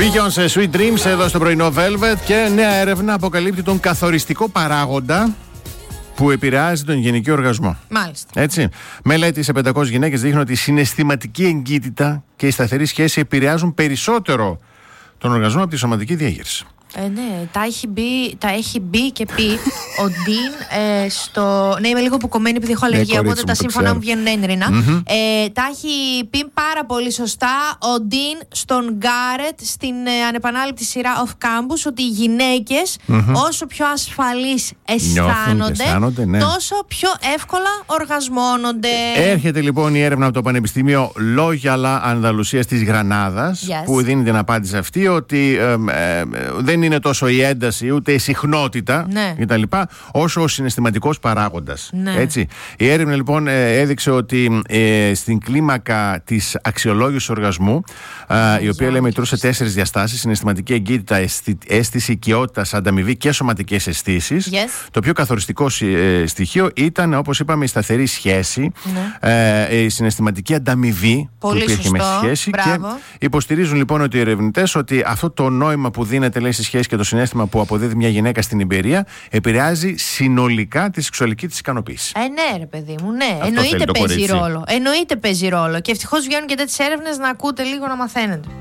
Beyoncé Sweet Dreams εδώ στο πρωινό Velvet. Και νέα έρευνα αποκαλύπτει τον καθοριστικό παράγοντα που επηρεάζει τον γενικό οργασμό. Μάλιστα. Έτσι. Μελέτη σε 500 γυναίκες δείχνει ότι η συναισθηματική εγκύτητα και η σταθερή σχέση επηρεάζουν περισσότερο τον οργασμό από τη σωματική διέγερση. Ναι, τα έχει μπει και πει ο Ντίν στο. Ναι, είμαι λίγο αποκομμένη επειδή έχω αλλεργία, οπότε τα σύμφωνα μου βγαίνουν ένρινα. Τα έχει πει πάρα πολύ σωστά ο Ντίν στον Γκάρετ στην ανεπανάληπτη σειρά Off Campus, ότι οι γυναίκες όσο πιο ασφαλείς αισθάνονται, ναι, τόσο πιο εύκολα οργασμώνονται. Έρχεται λοιπόν η έρευνα από το Πανεπιστήμιο Λόγιαλα Ανδαλουσίας της Γρανάδας, που δίνει την απάντηση αυτή, ότι δεν είναι τόσο η ένταση ούτε η συχνότητα κτλ, όσο ο συναισθηματικός παράγοντας. Έτσι. Η έρευνα λοιπόν έδειξε ότι στην κλίμακα της αξιολόγησης οργασμού, η οποία μετρούσε 4 διαστάσεις: συναισθηματική εγκύτητα, αίσθηση οικειότητας, ανταμοιβή και σωματικές αισθήσεις, το πιο καθοριστικό στοιχείο ήταν, όπως είπαμε, η σταθερή σχέση, η συναισθηματική ανταμοιβή που υπήρχε μέσα στη σχέση. Μπράβο. Και υποστηρίζουν λοιπόν ότι οι ερευνητές ότι αυτό το νόημα που δίνεται, λέει, στη σχέση και το συναίσθημα που αποδίδει μια γυναίκα στην εμπειρία επηρεάζει συνολικά τη σεξουαλική της ικανοποίηση. Ναι, ρε παιδί μου, ναι. Εννοείται παίζει ρόλο. Και ευτυχώς βγαίνουν και τέτοιες έρευνες να ακούτε λίγο, να μαθαίνετε.